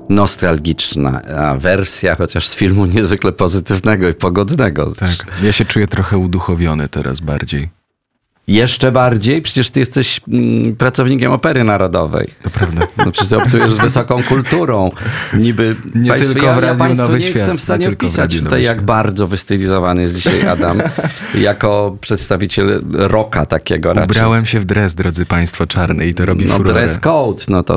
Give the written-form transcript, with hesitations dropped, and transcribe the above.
nostalgiczna wersja, chociaż z filmu niezwykle pozytywnego i pogodnego. Tak, ja się czuję trochę uduchowiony teraz bardziej. Jeszcze bardziej? Przecież ty jesteś pracownikiem Opery Narodowej. To prawda. No przecież ty obcujesz z wysoką kulturą. Niby Nie państwo, tylko w Radiu państwu Nowy nie Świat, jestem w stanie nie tylko w opisać Radiu tutaj, Nowy jak Świat. bardzo wystylizowany jest dzisiaj Adam. Jako przedstawiciel rocka takiego raczej. Ubrałem się w dres, drodzy państwo, czarny i to robi No furorę. dress code, no to